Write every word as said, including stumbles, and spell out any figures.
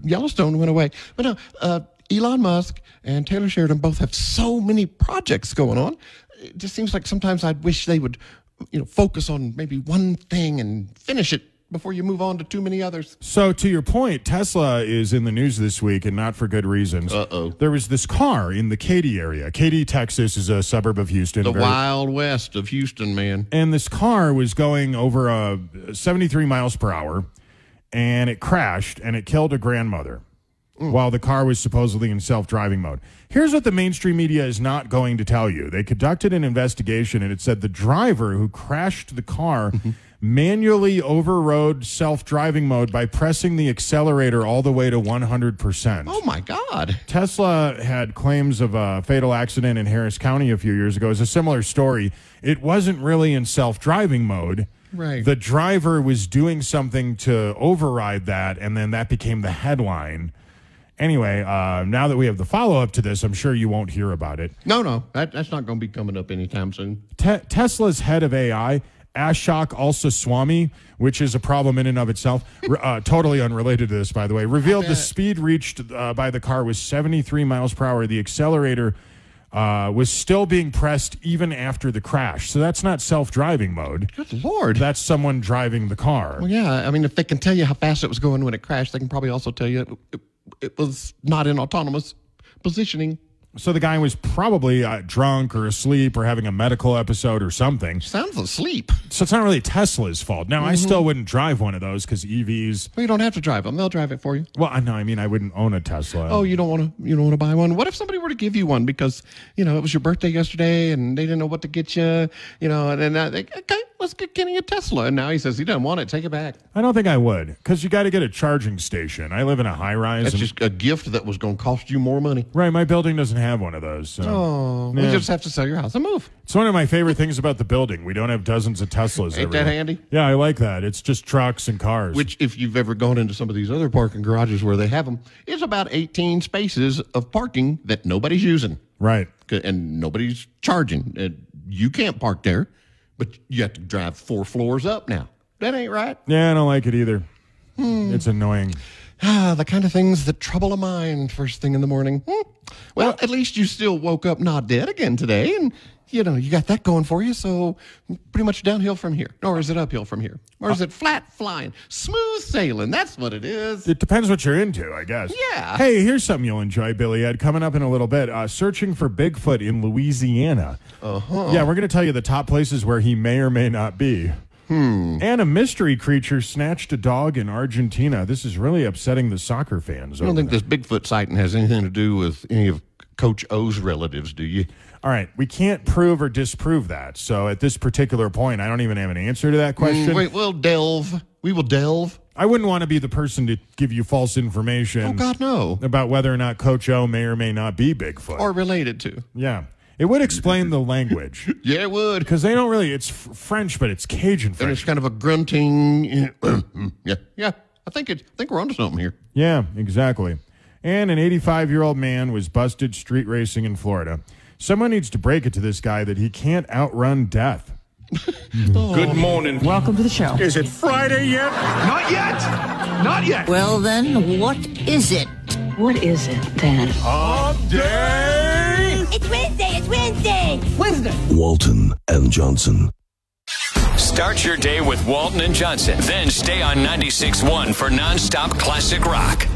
Yellowstone went away. But no, uh, Elon Musk and Taylor Sheridan both have so many projects going on. It just seems like sometimes I'd wish they would, you know, focus on maybe one thing and finish it before you move on to too many others. So to your point, Tesla is in the news this week, and not for good reasons. Uh-oh. There was this car in the Katy area. Katy, Texas is a suburb of Houston. The very, wild west of Houston, man. And this car was going over uh, seventy-three miles per hour, and it crashed, and it killed a grandmother mm. while the car was supposedly in self-driving mode. Here's what the mainstream media is not going to tell you. They conducted an investigation, and it said the driver who crashed the car mm-hmm. manually overrode self-driving mode by pressing the accelerator all the way to one hundred percent. Oh, my God. Tesla had claims of a fatal accident in Harris County a few years ago. It's a similar story. It wasn't really in self-driving mode. Right. The driver was doing something to override that, and then that became the headline. Anyway, uh, now that we have the follow-up to this, I'm sure you won't hear about it. No, no, that, that's not going to be coming up anytime soon. Te- Tesla's head of A I, Ashok Alsaswamy, which is a problem in and of itself, uh, totally unrelated to this, by the way, revealed the speed reached uh, by the car was seventy-three miles per hour. The accelerator uh, was still being pressed even after the crash. So that's not self-driving mode. Good Lord. That's someone driving the car. Well, yeah, I mean, if they can tell you how fast it was going when it crashed, they can probably also tell you it, it, it was not in autonomous positioning. So the guy was probably uh, drunk or asleep or having a medical episode or something. Sounds asleep. So it's not really Tesla's fault. Now, mm-hmm. I still wouldn't drive one of those because E Vs. Well, you don't have to drive them. They'll drive it for you. Well, I know. I mean, I wouldn't own a Tesla. Oh, you don't want to you don't want to buy one? What if somebody were to give you one because, you know, it was your birthday yesterday and they didn't know what to get you, you know, and then uh, they, okay, let's get Kenny a Tesla. And now he says he doesn't want it. Take it back. I don't think I would because you got to get a charging station. I live in a high-rise. That's just a gift that was going to cost you more money. Right. My building doesn't have one of those. So. Oh, yeah. You just have to sell your house and move. It's one of my favorite things about the building. We don't have dozens of Teslas. Ain't that handy? Yeah, I like that. It's just trucks and cars. Which, if you've ever gone into some of these other parking garages where they have them, it's about eighteen spaces of parking that nobody's using. Right. And nobody's charging. And you can't park there, but you have to drive four floors up now. That ain't right. Yeah, I don't like it either. Hmm. It's annoying. Ah, the kind of things that trouble a mind first thing in the morning. Hmm. Well, well, at least you still woke up not dead again today, and, you know, you got that going for you, so pretty much downhill from here. Or is it uphill from here? Or is uh, it flat flying? Smooth sailing, that's what it is. It depends what you're into, I guess. Yeah. Hey, here's something you'll enjoy, Billy Ed, coming up in a little bit. Uh, searching for Bigfoot in Louisiana. Uh-huh. Yeah, we're going to tell you the top places where he may or may not be. Hmm. And a mystery creature snatched a dog in Argentina. This is really upsetting the soccer fans. I don't think there. this Bigfoot sighting has anything to do with any of Coach O's relatives, do you? All right. We can't prove or disprove that. So at this particular point, I don't even have an answer to that question. Mm, wait, we'll delve. We will delve. I wouldn't want to be the person to give you false information. Oh, God, no. About whether or not Coach O may or may not be Bigfoot. Or related to. Yeah. It would explain the language. Yeah, it would. Because they don't really, it's f- French, but it's Cajun French. And it's kind of a grunting. yeah, yeah. I think it. I think we're onto something here. Yeah, exactly. And an eighty-five-year-old man was busted street racing in Florida. Someone needs to break it to this guy that he can't outrun death. Oh. Good morning. Welcome to the show. Is it Friday yet? Not yet. Not yet. Well, then, what is it? What is it, then? Hump Day! It's Wednesday! It's Wednesday! Wednesday! Walton and Johnson. Start your day with Walton and Johnson. Then stay on ninety-six point one for nonstop classic rock.